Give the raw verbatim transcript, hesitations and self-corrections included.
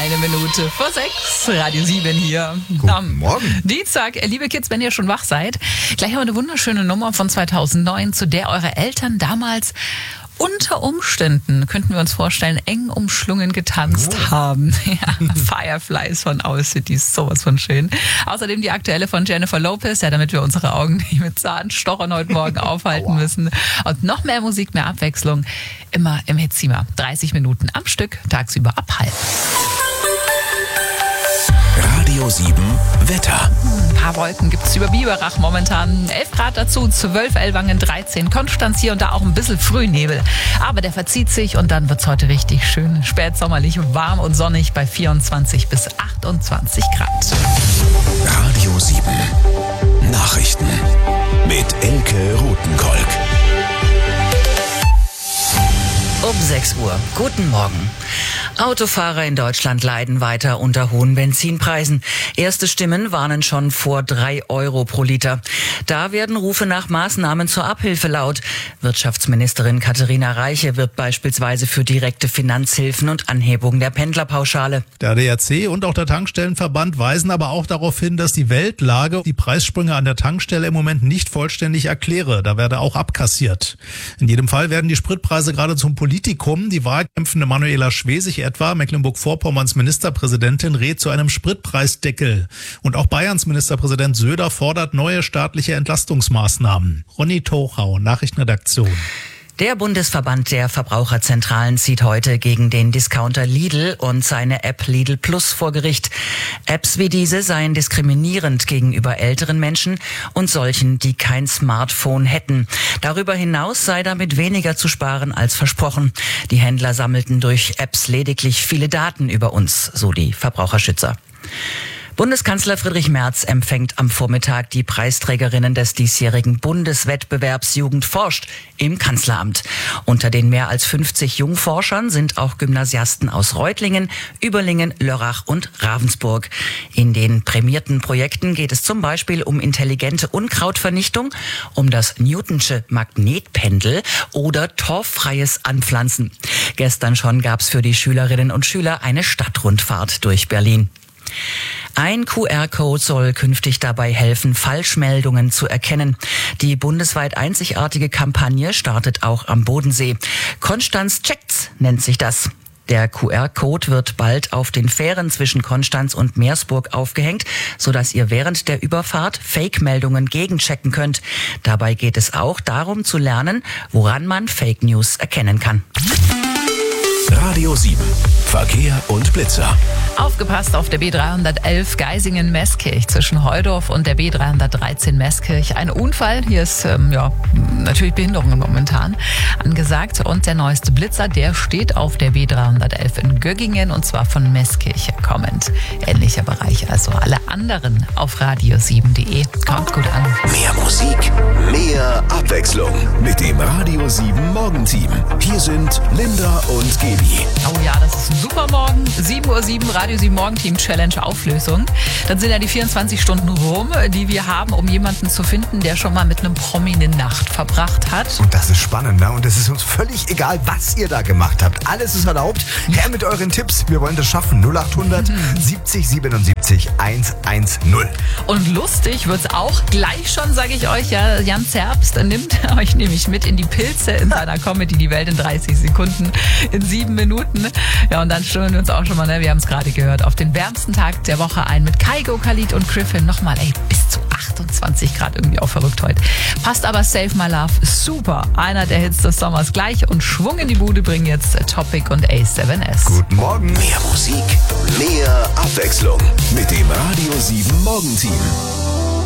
Eine Minute vor sechs, Radio sieben hier. Guten Am Morgen. Dienstag, liebe Kids, wenn ihr schon wach seid, gleich haben wir eine wunderschöne Nummer von zweitausendneun, zu der eure Eltern damals unter Umständen, könnten wir uns vorstellen, eng umschlungen getanzt oh. haben. Ja, Fireflies von Owl City, sowas von schön. Außerdem die aktuelle von Jennifer Lopez, ja, damit wir unsere Augen nicht mit Zahnstochern heute Morgen aufhalten müssen. Und noch mehr Musik, mehr Abwechslung, immer im Hitzimmer. dreißig Minuten am Stück, tagsüber ab halb. Radio sieben Wetter. Ein paar Wolken gibt es über Biberach momentan. elf Grad dazu, zwölf Ellwangen, dreizehn Konstanz, hier und da auch ein bisschen Frühnebel. Aber der verzieht sich und dann wird es heute richtig schön spätsommerlich warm und sonnig bei vierundzwanzig bis achtundzwanzig Grad. Radio sieben Nachrichten mit Elke Rothenkolk. Um sechs Uhr. Guten Morgen. Autofahrer in Deutschland leiden weiter unter hohen Benzinpreisen. Erste Stimmen warnen schon vor drei Euro pro Liter. Da werden Rufe nach Maßnahmen zur Abhilfe laut. Wirtschaftsministerin Katharina Reiche wirbt beispielsweise für direkte Finanzhilfen und Anhebung der Pendlerpauschale. Der A D A C und auch der Tankstellenverband weisen aber auch darauf hin, dass die Weltlage die Preissprünge an der Tankstelle im Moment nicht vollständig erkläre. Da werde auch abkassiert. In jedem Fall werden die Spritpreise gerade zum Politikum. Die wahlkämpfende Manuela Schwesig etwa, Mecklenburg-Vorpommerns Ministerpräsidentin, rät zu einem Spritpreisdeckel. Und auch Bayerns Ministerpräsident Söder fordert neue staatliche Entlastungsmaßnahmen. Ronny Tochau, Nachrichtenredaktion. Der Bundesverband der Verbraucherzentralen zieht heute gegen den Discounter Lidl und seine App Lidl Plus vor Gericht. Apps wie diese seien diskriminierend gegenüber älteren Menschen und solchen, die kein Smartphone hätten. Darüber hinaus sei damit weniger zu sparen als versprochen. Die Händler sammelten durch Apps lediglich viele Daten über uns, so die Verbraucherschützer. Bundeskanzler Friedrich Merz empfängt am Vormittag die Preisträgerinnen des diesjährigen Bundeswettbewerbs Jugend forscht im Kanzleramt. Unter den mehr als fünfzig Jungforschern sind auch Gymnasiasten aus Reutlingen, Überlingen, Lörrach und Ravensburg. In den prämierten Projekten geht es zum Beispiel um intelligente Unkrautvernichtung, um das Newtonsche Magnetpendel oder torffreies Anpflanzen. Gestern schon gab es für die Schülerinnen und Schüler eine Stadtrundfahrt durch Berlin. Ein Q R-Code soll künftig dabei helfen, Falschmeldungen zu erkennen. Die bundesweit einzigartige Kampagne startet auch am Bodensee. Konstanz checkt's nennt sich das. Der Q R-Code wird bald auf den Fähren zwischen Konstanz und Meersburg aufgehängt, sodass ihr während der Überfahrt Fake-Meldungen gegenchecken könnt. Dabei geht es auch darum zu lernen, woran man Fake News erkennen kann. Radio sieben Verkehr und Blitzer. Aufgepasst auf der B dreihundertelf Geisingen-Meßkirch zwischen Heudorf und der B dreihundertdreizehn Meßkirch. Ein Unfall, hier ist ähm, ja natürlich Behinderungen momentan angesagt. Und der neueste Blitzer, der steht auf der B dreihundertelf in Göggingen und zwar von Meßkirche kommend. Ähnlicher Bereich, also alle anderen auf radio sieben punkt de. Kommt gut an. Mehr Musik, mehr Abwechslung mit dem Radio sieben Morgenteam. Hier sind Linda und Gaby. Oh ja, das ist ein super Morgen. sieben Uhr sieben, Radio sieben Morgenteam Challenge Auflösung. Dann sind ja die vierundzwanzig Stunden rum, die wir haben, um jemanden zu finden, der schon mal mit einem Promi eine Nacht verbracht hat. Und das ist spannend, ne? Und es ist uns völlig egal, was ihr da gemacht habt. Alles ist erlaubt. Her mit euren Tipps. Wir wollen das schaffen. null achthundert siebzig siebenundsiebzig hundertzehn. Und lustig wird's auch gleich schon, sage ich euch. Ja, Jan Zerbst nimmt euch nämlich mit in die Pilze in seiner Comedy Die Welt in dreißig Sekunden in sieben Minuten. Ja, und dann stimmen wir uns auch schon mal, ne, wir haben es gerade gehört, auf den wärmsten Tag der Woche ein mit Kygo, Khalid und Griffin. Nochmal, ey, bis zu achtundzwanzig Grad, irgendwie auch verrückt heute. Passt aber Save My Love, super. Einer der Hits des Sommers gleich und Schwung in die Bude bringen jetzt Topic und A seven S. Guten Morgen. Mehr Musik, mehr Abwechslung mit dem Radio sieben Morgenteam.